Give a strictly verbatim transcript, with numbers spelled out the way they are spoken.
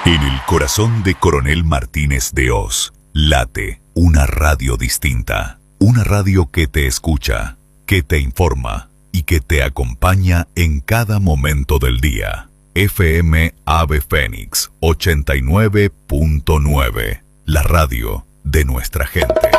En el corazón de Coronel Martínez de Hoz, late una radio distinta. Una radio que te escucha, que te informa y que te acompaña en cada momento del día. F M Ave Fénix ochenta y nueve punto nueve, la radio de nuestra gente.